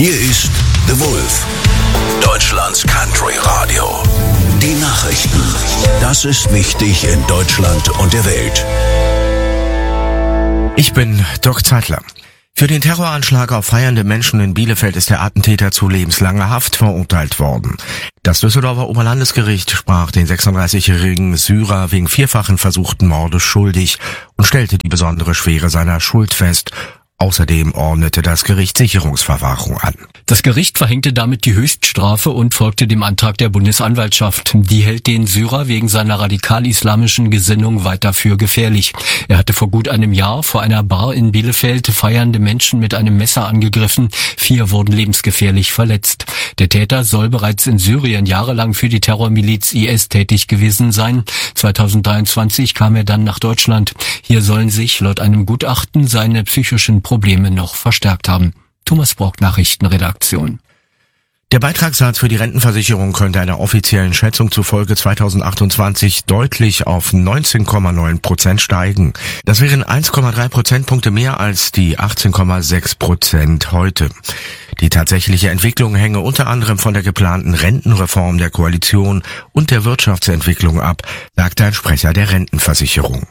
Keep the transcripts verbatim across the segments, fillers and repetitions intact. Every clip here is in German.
Hier ist The Wolf, Deutschlands Country Radio. Die Nachrichten. Das ist wichtig in Deutschland und der Welt. Ich bin Dirk Zeitler. Für den Terroranschlag auf feiernde Menschen in Bielefeld ist der Attentäter zu lebenslanger Haft verurteilt worden. Das Düsseldorfer Oberlandesgericht sprach den sechsunddreißigjährigen Syrer wegen vierfachen versuchten Mordes schuldig und stellte die besondere Schwere seiner Schuld fest. Außerdem ordnete das Gericht Sicherungsverwahrung an. Das Gericht verhängte damit die Höchststrafe und folgte dem Antrag der Bundesanwaltschaft. Die hält den Syrer wegen seiner radikal-islamischen Gesinnung weiter für gefährlich. Er hatte vor gut einem Jahr vor einer Bar in Bielefeld feiernde Menschen mit einem Messer angegriffen. Vier wurden lebensgefährlich verletzt. Der Täter soll bereits in Syrien jahrelang für die Terrormiliz I S tätig gewesen sein. zweitausenddreiundzwanzig kam er dann nach Deutschland. Hier sollen sich laut einem Gutachten seine psychischen Probleme noch verstärkt haben. Thomas Brock, Nachrichtenredaktion. Der Beitragssatz für die Rentenversicherung könnte einer offiziellen Schätzung zufolge zweitausendachtundzwanzig deutlich auf neunzehn Komma neun Prozent steigen. Das wären eins Komma drei Prozentpunkte mehr als die achtzehn Komma sechs Prozent heute. Die tatsächliche Entwicklung hänge unter anderem von der geplanten Rentenreform der Koalition und der Wirtschaftsentwicklung ab, sagte ein Sprecher der Rentenversicherung.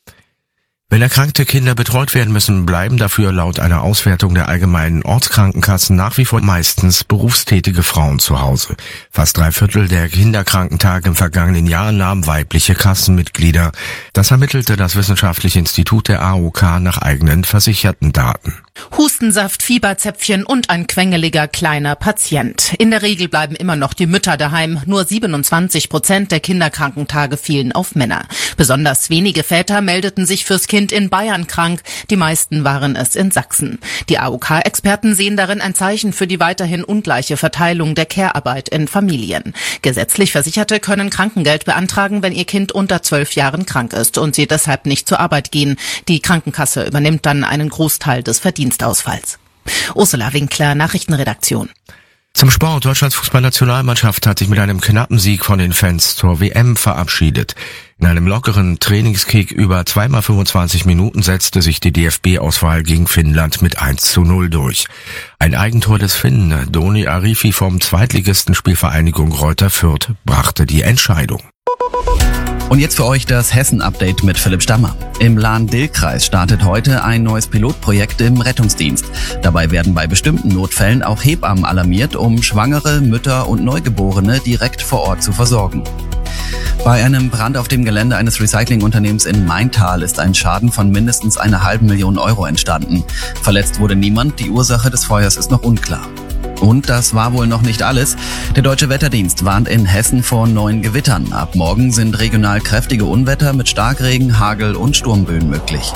Wenn erkrankte Kinder betreut werden müssen, bleiben dafür laut einer Auswertung der allgemeinen Ortskrankenkassen nach wie vor meistens berufstätige Frauen zu Hause. Fast drei Viertel der Kinderkrankentage im vergangenen Jahr nahmen weibliche Kassenmitglieder. Das ermittelte das Wissenschaftliche Institut der A O K nach eigenen versicherten Daten. Hustensaft, Fieberzäpfchen und ein quengeliger kleiner Patient. In der Regel bleiben immer noch die Mütter daheim. Nur siebenundzwanzig Prozent der Kinderkrankentage fielen auf Männer. Besonders wenige Väter meldeten sich fürs Kind in Bayern krank. Die meisten waren es in Sachsen. Die A O K-Experten sehen darin ein Zeichen für die weiterhin ungleiche Verteilung der Care-Arbeit in Familien. Gesetzlich Versicherte können Krankengeld beantragen, wenn ihr Kind unter zwölf Jahren krank ist und sie deshalb nicht zur Arbeit gehen. Die Krankenkasse übernimmt dann einen Großteil des Verdienstausfalls. Ursula Winkler, Nachrichtenredaktion. Zum Sport. Deutschlands Fußballnationalmannschaft hat sich mit einem knappen Sieg von den Fans zur W M verabschiedet. In einem lockeren Trainingskick über zweimal fünfundzwanzig Minuten setzte sich die D F B-Auswahl gegen Finnland mit eins zu null durch. Ein Eigentor des Finnen, Doni Arifi vom Zweitligisten Spielvereinigung Greuther Fürth, brachte die Entscheidung. Und jetzt für euch das Hessen-Update mit Philipp Stammer. Im Lahn-Dill-Kreis startet heute ein neues Pilotprojekt im Rettungsdienst. Dabei werden bei bestimmten Notfällen auch Hebammen alarmiert, um Schwangere, Mütter und Neugeborene direkt vor Ort zu versorgen. Bei einem Brand auf dem Gelände eines Recyclingunternehmens in Maintal ist ein Schaden von mindestens einer halben Million Euro entstanden. Verletzt wurde niemand, die Ursache des Feuers ist noch unklar. Und das war wohl noch nicht alles. Der Deutsche Wetterdienst warnt in Hessen vor neuen Gewittern. Ab morgen sind regional kräftige Unwetter mit Starkregen, Hagel und Sturmböen möglich.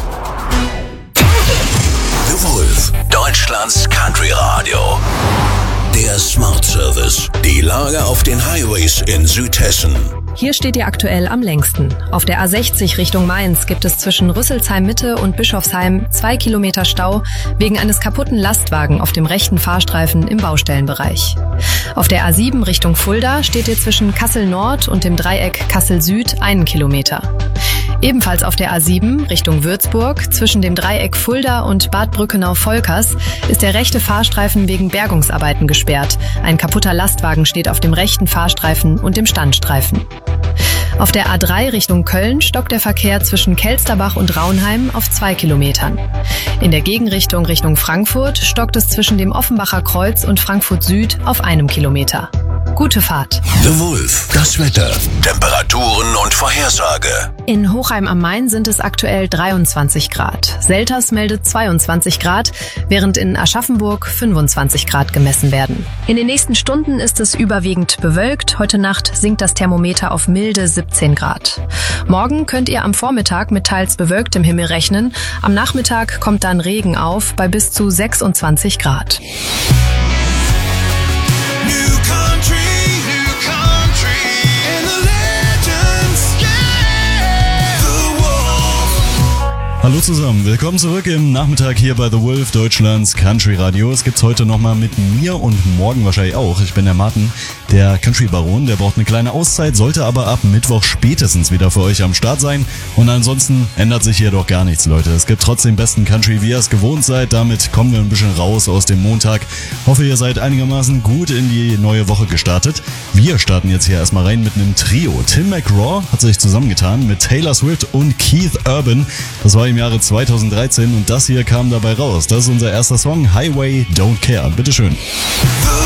The Wolf, Deutschlands Country Radio. Der Smart Service. Die Lage auf den Highways in Südhessen. Hier steht ihr aktuell am längsten. Auf der A sechzig Richtung Mainz gibt es zwischen Rüsselsheim Mitte und Bischofsheim zwei Kilometer Stau wegen eines kaputten Lastwagen auf dem rechten Fahrstreifen im Baustellenbereich. Auf der A sieben Richtung Fulda steht ihr zwischen Kassel Nord und dem Dreieck Kassel Süd einen Kilometer. Ebenfalls auf der A sieben Richtung Würzburg zwischen dem Dreieck Fulda und Bad Brückenau-Volkers ist der rechte Fahrstreifen wegen Bergungsarbeiten gesperrt. Ein kaputter Lastwagen steht auf dem rechten Fahrstreifen und dem Standstreifen. Auf der A drei Richtung Köln stockt der Verkehr zwischen Kelsterbach und Raunheim auf zwei Kilometern. In der Gegenrichtung Richtung Frankfurt stockt es zwischen dem Offenbacher Kreuz und Frankfurt Süd auf einem Kilometer. Gute Fahrt. The Wolf, das Wetter, Temperaturen und Vorhersage. In Hochheim am Main sind es aktuell dreiundzwanzig Grad. Selters meldet zweiundzwanzig Grad, während in Aschaffenburg fünfundzwanzig Grad gemessen werden. In den nächsten Stunden ist es überwiegend bewölkt. Heute Nacht sinkt das Thermometer auf milde siebzehn Grad. Morgen könnt ihr am Vormittag mit teils bewölktem Himmel rechnen. Am Nachmittag kommt dann Regen auf bei bis zu sechsundzwanzig Grad. Hallo zusammen, willkommen zurück im Nachmittag hier bei The Wolf, Deutschlands Country Radio. Es gibt's heute nochmal mit mir und morgen wahrscheinlich auch. Ich bin der Martin, der Country Baron, der braucht eine kleine Auszeit, sollte aber ab Mittwoch spätestens wieder für euch am Start sein. Und ansonsten ändert sich hier doch gar nichts, Leute. Es gibt trotzdem besten Country, wie ihr es gewohnt seid. Damit kommen wir ein bisschen raus aus dem Montag. Hoffe, ihr seid einigermaßen gut in die neue Woche gestartet. Wir starten jetzt hier erstmal rein mit einem Trio. Tim McGraw hat sich zusammengetan mit Taylor Swift und Keith Urban. Das war im Jahre zweitausenddreizehn und das hier kam dabei raus. Das ist unser erster Song, Highway Don't Care. Bitteschön.